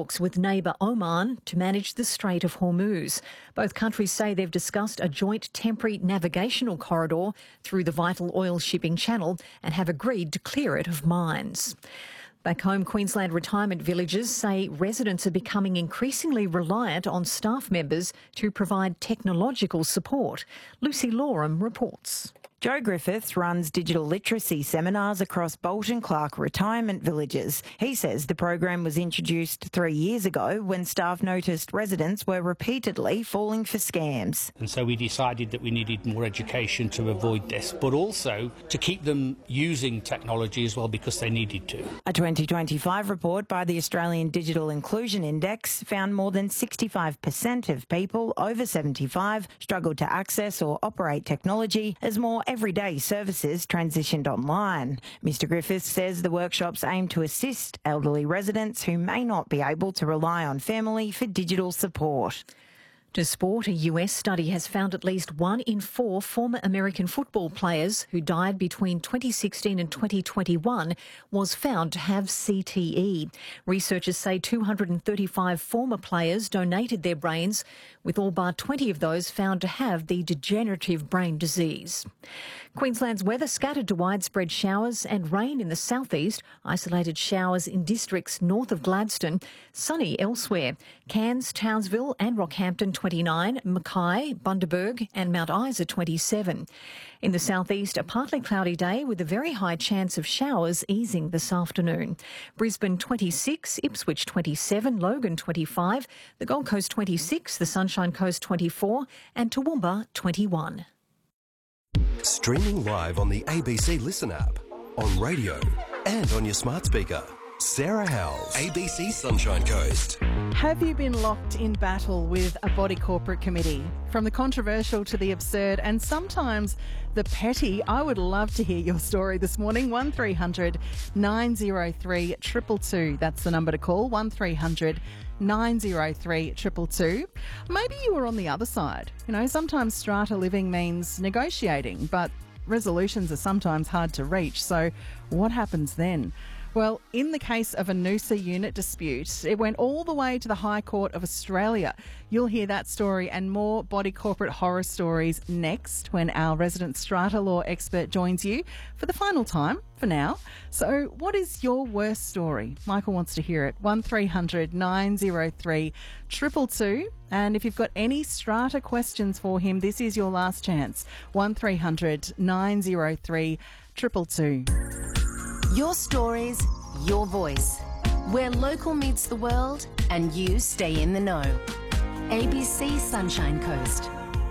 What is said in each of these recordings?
talks with neighbour Oman to manage the Strait of Hormuz. Both countries say they've discussed a joint temporary navigational corridor through the vital oil shipping channel and have agreed to clear it of mines. Back home, Queensland retirement villages say residents are becoming increasingly reliant on staff members to provide technological support. Lucy Lorem reports. Joe Griffith runs digital literacy seminars across Bolt and Clark retirement villages. He says the program was introduced 3 years ago when staff noticed residents were repeatedly falling for scams. And so we decided that we needed more education to avoid this, but also to keep them using technology as well because they needed to. A 2025 report by the Australian Digital Inclusion Index found more than 65% of people over 75 struggled to access or operate technology as more everyday services transitioned online. Mr Griffiths says the workshops aim to assist elderly residents who may not be able to rely on family for digital support. To sport, a US study has found at least 1 in 4 former American football players who died between 2016 and 2021 was found to have CTE. Researchers say 235 former players donated their brains, with all but 20 of those found to have the degenerative brain disease. Queensland's weather scattered to widespread showers and rain in the southeast, isolated showers in districts north of Gladstone, sunny elsewhere. Cairns, Townsville and Rockhampton 29, Mackay, Bundaberg and Mount Isa 27. In the southeast, a partly cloudy day with a very high chance of showers easing this afternoon. Brisbane 26, Ipswich 27, Logan 25, the Gold Coast 26, the Sunshine Coast 24 and Toowoomba 21. Streaming live on the ABC Listen app, on radio and on your smart speaker. Sarah Howells, ABC Sunshine Coast. Have you been locked in battle with a body corporate committee? From the controversial to the absurd and sometimes the petty, I would love to hear your story this morning. 1300 903 222. That's the number to call. 1300 903 222. Maybe you were on the other side. You know, sometimes strata living means negotiating, but resolutions are sometimes hard to reach. So what happens then? Well, in the case of a Noosa unit dispute, it went all the way to the High Court of Australia. You'll hear that story and more body corporate horror stories next when our resident strata law expert joins you for the final time for now. So what is your worst story? Michael wants to hear it. 1300 903 222. And if you've got any strata questions for him, this is your last chance. 1300 903 222. Your stories, your voice. Where local meets the world and you stay in the know. ABC Sunshine Coast.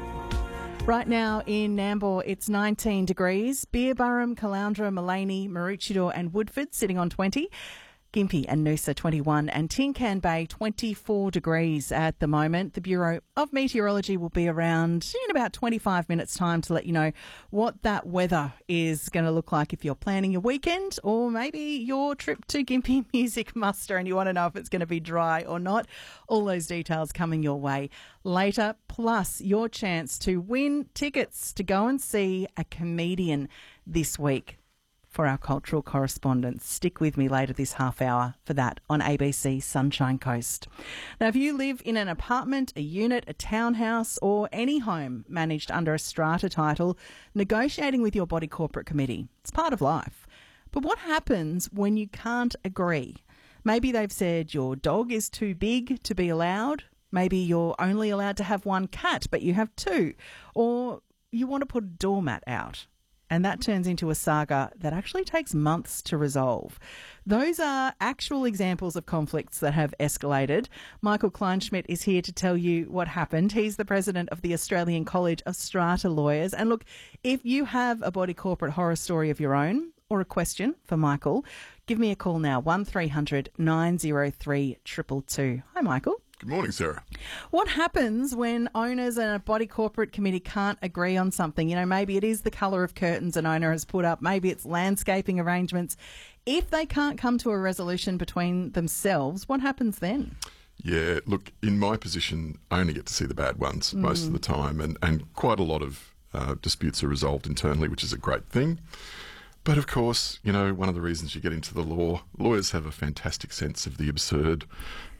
Right now in Nambour, it's 19 degrees. Beerburrum, Caloundra, Maleny, Maroochydore and Woodford sitting on 20. Gympie and Noosa 21 and Tin Can Bay 24 degrees at the moment. The Bureau of Meteorology will be around in about 25 minutes time to let you know what that weather is going to look like if you're planning your weekend or maybe your trip to Gympie Music Muster and you want to know if it's going to be dry or not. All those details coming your way later, plus your chance to win tickets to go and see a comedian this week. For our cultural correspondents. Stick with me later this half hour for that on ABC Sunshine Coast. Now, if you live in an apartment, a unit, a townhouse or any home managed under a strata title, negotiating with your body corporate committee, it's part of life. But what happens when you can't agree? Maybe they've said your dog is too big to be allowed. Maybe you're only allowed to have one cat, but you have two. Or you want to put a doormat out. And that turns into a saga that actually takes months to resolve. Those are actual examples of conflicts that have escalated. Michael Kleinschmidt is here to tell you what happened. He's the president of the Australian College of Strata Lawyers. And look, if you have a body corporate horror story of your own or a question for Michael, give me a call now, 1300 903 222. Hi, Michael. Good morning, Sarah. What happens when owners and a body corporate committee can't agree on something? You know, maybe it is the colour of curtains an owner has put up. Maybe it's landscaping arrangements. If they can't come to a resolution between themselves, what happens then? Yeah, look, in my position, I only get to see the bad ones most of the time, and quite a lot of disputes are resolved internally, which is a great thing. But of course, you know, one of the reasons you get into the law, lawyers have a fantastic sense of the absurd,